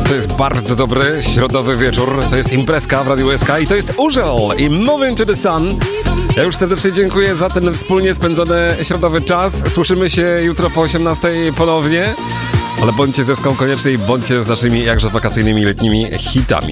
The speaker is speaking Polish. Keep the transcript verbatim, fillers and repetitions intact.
To jest bardzo dobry środowy wieczór. To jest imprezka w Radiu S K i to jest Urzel i Moving to the Sun. Ja już serdecznie dziękuję za ten wspólnie spędzony środowy czas. Słyszymy się jutro po osiemnastej ponownie. Ale bądźcie ze Ską koniecznie i bądźcie z naszymi jakże wakacyjnymi letnimi hitami.